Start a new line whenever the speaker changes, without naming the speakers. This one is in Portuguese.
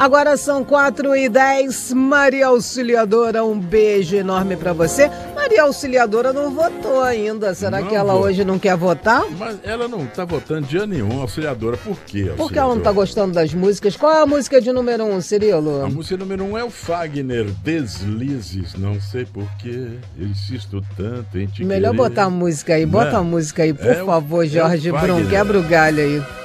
Agora são 4h10. Maria Auxiliadora, um beijo enorme pra você. Maria Auxiliadora não votou ainda. Será que ela hoje não quer votar?
Mas ela não tá votando dia nenhum, Auxiliadora. Por quê, Auxiliadora?
Porque ela não tá gostando das músicas. Qual é a música de número 1, Cirilo?
A música número 1 é o Fagner, Deslizes. Não sei porquê, eu insisto tanto em te
Melhor
querer.
botar a música aí. Bota a música aí, por favor, Jorge Brum.
Fagner.
Quebra o galho aí.